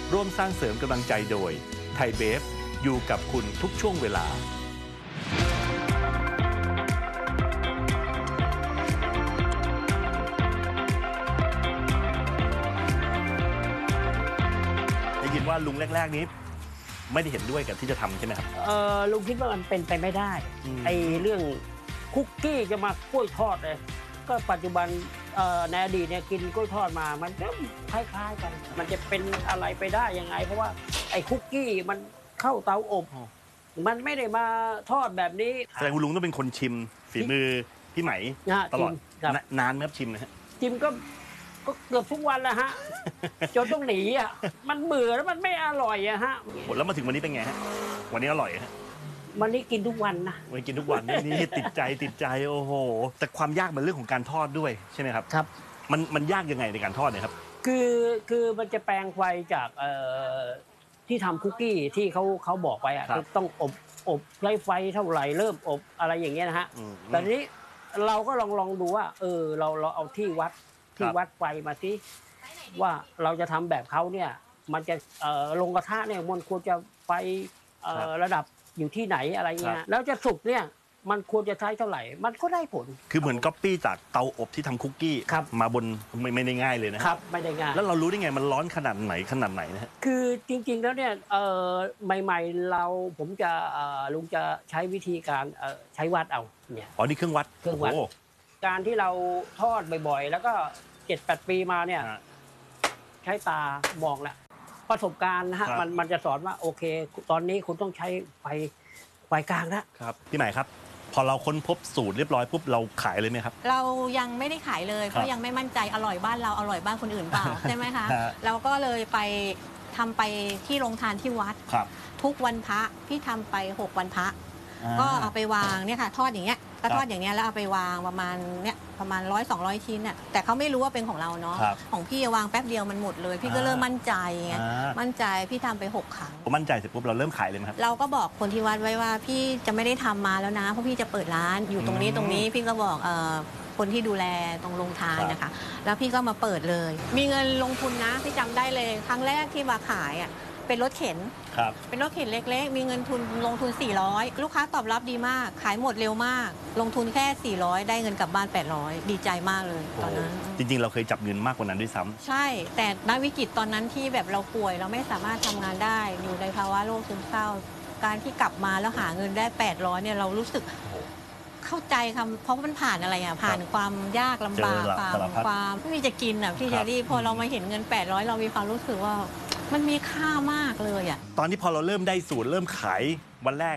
ร่วมสร้างเสริมกำลังใจโดยไทยเบฟอยู่กับคุณทุกช่วงเวลาได้ยินว่าลุงแรกๆนี้ไม่ได้เห็นด้วยกับที่จะทำใช่ไหมครับลุงคิดว่ามันเป็นไปไม่ได้ไอ้เรื่องคุกกี้จะมากล้วยทอดเลยก็ปัจจุบันในอดีตเนี่ยกินกล้วยทอดมามันก็คล้ายๆกันมันจะเป็นอะไรไปได้ยังไงเพราะว่าไอ้คุกกี้มันเข้าเตาอบมันไม่ได้มาทอดแบบนี้แสดงว่าลุงต้องเป็นคนชิมฝีมือพี่ไหมตลอดนานไหมครับชิมนะฮะชิมก็เกือบทุกวันแล้วฮะจนต้องหนีอ่ะมันเบื่อแล้วมันไม่อร่อยอะฮะแล้วมาถึงวันนี้เป็นไงฮะวันนี้อร่อยฮะวันนี้กินทุกวันนะวันกินทุกวันนี่ติดใจโอ้โหแต่ความยากมันเรื่องของการทอดด้วยใช่ไหมครับครับมันยากยังไงในการทอดเนี่ยครับคือมันจะแปลงไฟจากที่ทำคุกกี้ที่เขาบอกไปอ่ะต้องอบไร้ไฟเท่าไหร่เริ่มอบอะไรอย่างเงี้ยนะฮะแต่ทีนี้เราก็ลองดูว่าเราเอาที่วัดไฟมาสิว่าเราจะทำแบบเขาเนี่ยมันจะลงกระทะเนี่ยมันควรจะไฟระดับอยู่ที่ไหนอะไรเงี้ยแล้วจะสุกเนี่ยมันควรจะใช้เท่าไหร่มันก็ได้ผลคือเหมือนก๊อปปี้จากเตาอบที่ทำคุกกี้มาบนไม่ได้ง่ายเลยนะครับไม่ได้ง่ายแล้วเรารู้ได้ไงมันร้อนขนาดไหนนะฮะคือจริงๆแล้วเนี่ยใหม่ๆลุงจะใช้วิธีการใช้วัดเอาเนี่ยนี่เครื่องวัดการที่เราทอดบ่อยๆแล้วก็ 7-8 ปีมาเนี่ยใช้ตามองแหละประสบการณ์นะฮะมันจะสอนว่าโอเคตอนนี้คุณต้องใช้ไฟกลางแล้วครับพี่ใหม่ครับพอเราค้นพบสูตรเรียบร้อยปุ๊บเราขายเลยไหมครับเรายังไม่ได้ขายเลยเพราะยังไม่มั่นใจอร่อยบ้านเราอร่อยบ้านคนอื่นเปล่าใช่ไหมคะเราก็เลยไปทำไปที่โรงทานที่วัดทุกวันพระพี่ทำไป6 วันพระก็เอาไปวางเนี่ยค่ะทอดอย่างเงี้ยก็ทอดอย่างเงี้ยแล้วเอาไปวางประมาณ100-200 ชิ้นน่ะแต่เขาไม่รู้ว่าเป็นของเราเนาะของพี่วางแป๊บเดียวมันหมดเลยพี่ก็เริ่มมั่นใจไงมั่นใจพี่ทำไป6 ครั้งมั่นใจเสร็จปุ๊บเราเริ่มขายเลยไหมครับเราก็บอกคนที่วัดไว้ว่าพี่จะไม่ได้ทำมาแล้วนะเพราะพี่จะเปิดร้านอยู่ตรงนี้พี่ก็บอกคนที่ดูแลตรงโรงทานนะคะแล้วพี่ก็มาเปิดเลยมีเงินลงทุนนะพี่จำได้เลยครั้งแรกที่มาขายอ่ะเป็นรถเข็นเป็นรถเข็นเล็กๆมีเงินทุนลงทุน400ลูกค้าตอบรับดีมากขายหมดเร็วมากลงทุนแค่400ได้เงินกลับบ้าน800ดีใจมากเลยตอนนั้นจริงๆเราเคยจับเงินมากกว่านั้นด้วยซ้ำใช่แต่ณวิกฤตตอนนั้นที่แบบเราป่วยเราไม่สามารถทำงานได้อยู่ในภาวะโรคซึมเศร้าการที่กลับมาแล้วหาเงินได้800เนี่ยเรารู้สึกเข้าใจเพราะมันผ่านอะไรอ่ะผ่านความยากลำบากความไม่มีจะกินอ่ะพี่เจอรี่พอเรามาเห็นเงิน800เรามีความรู้สึกว่ามันมีค่ามากเลยอ่ะตอนที่พอเราเริ่มได้สูตรเริ่มขายวันแรก